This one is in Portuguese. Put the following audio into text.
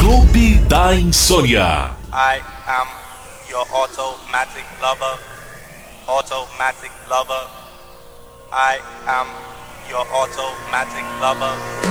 Clube da Insônia. I am your automatic lover. Automatic lover. I am your automatic lover.